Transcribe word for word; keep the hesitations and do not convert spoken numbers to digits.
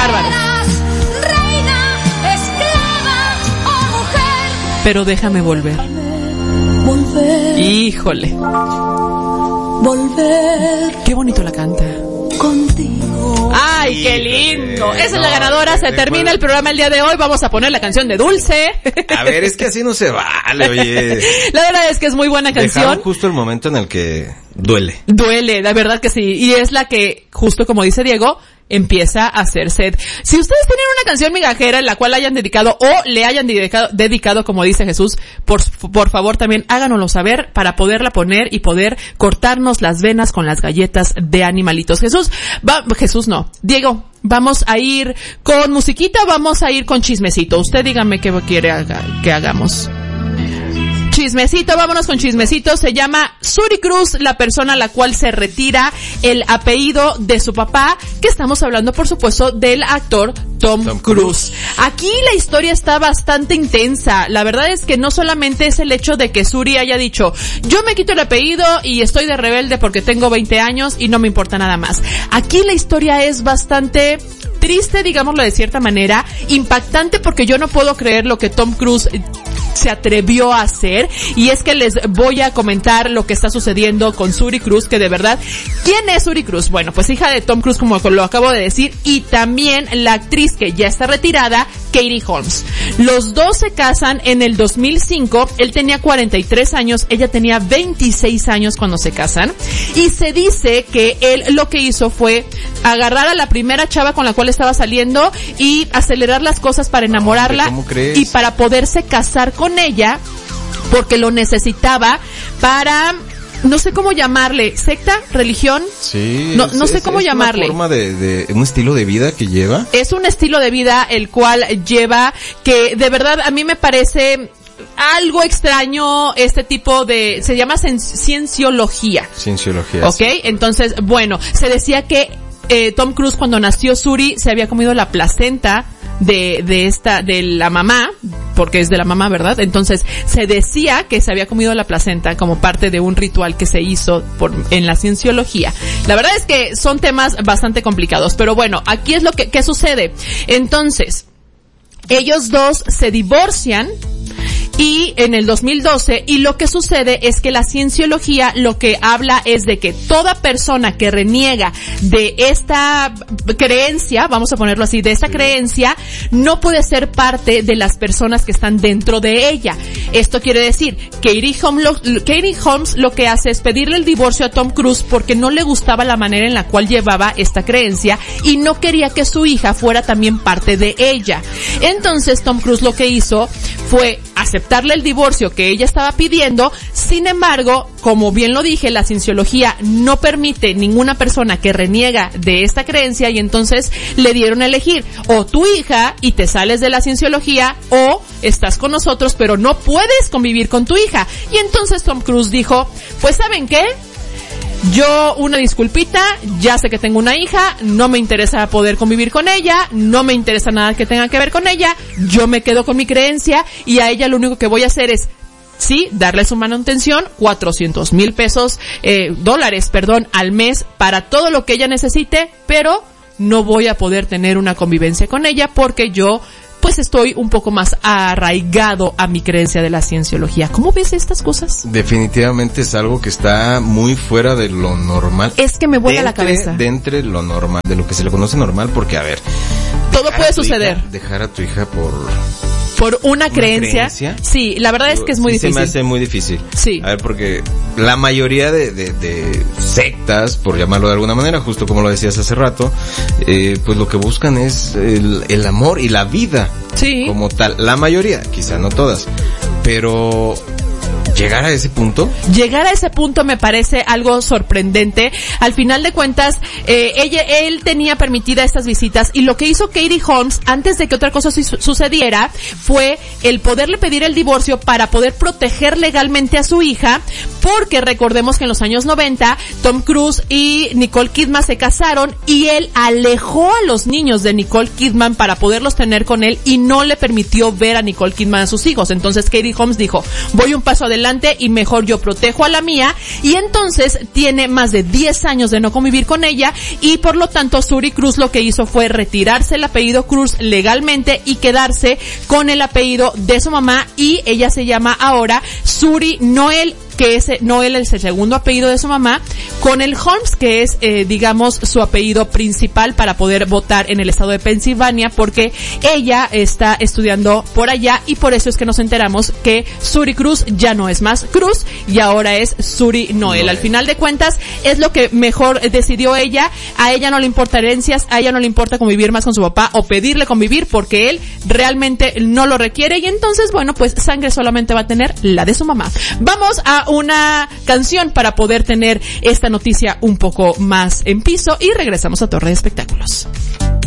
bárbaros. Reina, esclava o mujer. Pero déjame volver. Volver. Híjole. Volver. Qué bonito la canta. Contigo. ¡Ay, qué lindo! Esa no, es la ganadora. Se termina el programa el día de hoy. Vamos a poner la canción de Dulce. A ver, es que así no se vale, oye. La verdad es que es muy buena canción. Dejaron justo el momento en el que duele. Duele, la verdad que sí. Y es la que, justo como dice Diego, empieza a hacer sed. Si ustedes tienen una canción migajera en la cual hayan dedicado o le hayan dedicado, dedicado como dice Jesús, por, por favor también háganoslo saber para poderla poner y poder cortarnos las venas con las galletas de animalitos. Jesús, va, Jesús no, Diego, vamos a ir con musiquita, vamos a ir con chismecito. Usted dígame qué quiere haga, que hagamos. Chismecito, vámonos con chismecito. Se llama Suri Cruz, la persona a la cual se retira el apellido de su papá, que estamos hablando por supuesto del actor Tom, Tom Cruise. Aquí la historia está bastante intensa. La verdad es que no solamente es el hecho de que Suri haya dicho, yo me quito el apellido y estoy de rebelde porque tengo veinte años y no me importa nada más. Aquí la historia es bastante triste, digámoslo de cierta manera, impactante, porque yo no puedo creer lo que Tom Cruise se atrevió a hacer, y es que les voy a comentar lo que está sucediendo con Suri Cruz, que de verdad, ¿quién es Suri Cruz? Bueno, pues hija de Tom Cruise, como lo acabo de decir, y también la actriz que ya está retirada, Katie Holmes. Los dos se casan en el dos mil cinco, él tenía cuarenta y tres años, ella tenía veintiséis años cuando se casan, y se dice que él lo que hizo fue agarrar a la primera chava con la cual estaba saliendo y acelerar las cosas para enamorarla. ¿Cómo crees? Y para poderse casar con ella, porque lo necesitaba para, no sé cómo llamarle, secta, religión, sí, no, es, no sé es, cómo es llamarle. Es una forma de, de, un estilo de vida que lleva. Es un estilo de vida el cual lleva, que de verdad a mí me parece algo extraño este tipo de, se llama cienciología. Cienciología. Ok, sí. Entonces, bueno, se decía que eh, Tom Cruise cuando nació Suri se había comido la placenta de, de esta, de la mamá, porque es de la mamá, ¿verdad? Entonces, se decía que se había comido la placenta como parte de un ritual que se hizo por, en la cienciología. La verdad es que son temas bastante complicados, pero bueno, aquí es lo que, ¿qué sucede? Entonces, ellos dos se divorcian y en el dos mil doce, y lo que sucede es que la cienciología lo que habla es de que toda persona que reniega de esta creencia, vamos a ponerlo así, de esta creencia, no puede ser parte de las personas que están dentro de ella. Esto quiere decir, Katie Holmes lo, Katie Holmes lo que hace es pedirle el divorcio a Tom Cruise porque no le gustaba la manera en la cual llevaba esta creencia y no quería que su hija fuera también parte de ella. Entonces Tom Cruise lo que hizo fue aceptarle el divorcio que ella estaba pidiendo. Sin embargo, como bien lo dije, la cienciología no permite ninguna persona que reniega de esta creencia, y entonces le dieron a elegir, o tu hija y te sales de la cienciología, o estás con nosotros pero no puedes convivir con tu hija. Y entonces Tom Cruise dijo, pues ¿saben qué? Yo, una disculpita, ya sé que tengo una hija, no me interesa poder convivir con ella, no me interesa nada que tenga que ver con ella, yo me quedo con mi creencia y a ella lo único que voy a hacer es, sí, darle su manutención, cuatrocientos mil pesos, eh, dólares, perdón, al mes para todo lo que ella necesite, pero no voy a poder tener una convivencia con ella porque yo pues estoy un poco más arraigado a mi creencia de la cienciología. ¿Cómo ves estas cosas? Definitivamente es algo que está muy fuera de lo normal. Es que me vuela la cabeza. De entre lo normal, de lo que se le conoce normal, porque a ver, todo puede suceder. Hija, dejar a tu hija por... por una, una creencia. creencia. Sí, la verdad es que es muy sí difícil. Se me hace muy difícil. Sí. A ver, porque la mayoría de, de, de sectas, por llamarlo de alguna manera, justo como lo decías hace rato, eh, pues lo que buscan es el, el amor y la vida. Sí. Como tal. La mayoría, quizá no todas. Pero... ¿llegar a ese punto? Llegar a ese punto me parece algo sorprendente. Al final de cuentas, eh, ella, él tenía permitida estas visitas, y lo que hizo Katie Holmes, antes de que otra cosa su- sucediera, fue el poderle pedir el divorcio para poder proteger legalmente a su hija, porque recordemos que en los años noventa, Tom Cruise y Nicole Kidman se casaron, y él alejó a los niños de Nicole Kidman para poderlos tener con él, y no le permitió ver a Nicole Kidman a sus hijos. Entonces Katie Holmes dijo, voy un paso adelante, adelante y mejor yo protejo a la mía. Y entonces tiene más de diez años de no convivir con ella y por lo tanto Suri Cruz lo que hizo fue retirarse el apellido Cruz legalmente y quedarse con el apellido de su mamá, y ella se llama ahora Suri Noel, que es Noel es el segundo apellido de su mamá, con el Holmes, que es eh, digamos su apellido principal para poder votar en el estado de Pensilvania, porque ella está estudiando por allá y por eso es que nos enteramos que Suri Cruz ya no es más Cruz y ahora es Suri Noel. Noel. Al final de cuentas es lo que mejor decidió ella. A ella no le importa herencias, a ella no le importa convivir más con su papá o pedirle convivir porque él realmente no lo requiere, y entonces bueno, pues sangre solamente va a tener la de su mamá. Vamos a una canción para poder tener esta noticia un poco más en piso y regresamos a Torre de Espectáculos.